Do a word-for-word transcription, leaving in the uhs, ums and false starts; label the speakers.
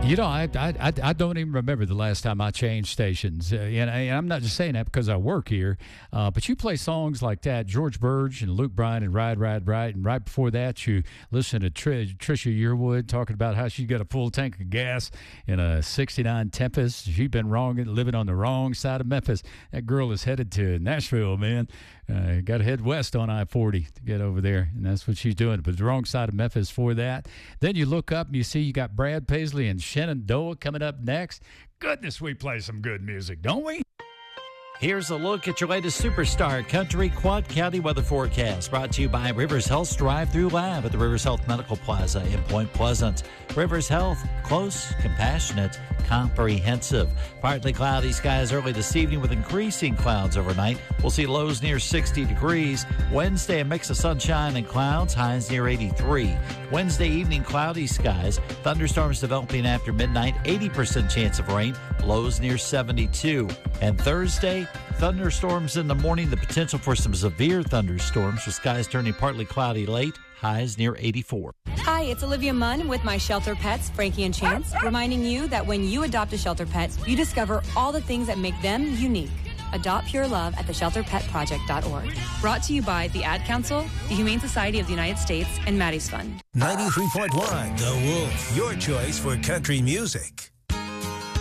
Speaker 1: You know, I, I, I don't even remember the last time I changed stations. Uh, and, I, and I'm not just saying that because I work here. Uh, but you play songs like that, George Burge and Luke Bryan and Ride, Ride, Ride. And right before that, you listen to Tr- Trisha Yearwood talking about how she got a full tank of gas in a sixty-nine Tempest. She's been wrong, living on the wrong side of Memphis. That girl is headed to Nashville, man. Uh, got to head west on I forty to get over there. And that's what she's doing. But the wrong side of Memphis for that. Then you look up and you see you got Brad Paisley and Shenandoah coming up next. Goodness, we play some good music, don't we?
Speaker 2: Here's a look at your latest Superstar Country Quad County weather forecast, brought to you by Rivers Health's Drive-Thru Lab at the Rivers Health Medical Plaza in Point Pleasant. Rivers Health, close, compassionate, comprehensive. Partly cloudy skies early this evening with increasing clouds overnight. We'll see lows near sixty degrees. Wednesday, a mix of sunshine and clouds, highs near eighty-three. Wednesday evening, cloudy skies. Thunderstorms developing after midnight, eighty percent chance of rain, lows near seventy-two. And Thursday, thunderstorms in the morning, the potential for some severe thunderstorms with skies turning partly cloudy late, highs near eighty-four.
Speaker 3: Hi, it's Olivia Munn with my shelter pets, Frankie and Chance, reminding you that when you adopt a shelter pet, you discover all the things that make them unique. Adopt pure love at the shelter pet project dot org. Brought to you by the Ad Council, the Humane Society of the United States, and Maddie's Fund.
Speaker 4: ninety-three point one The Wolf, your choice for country music.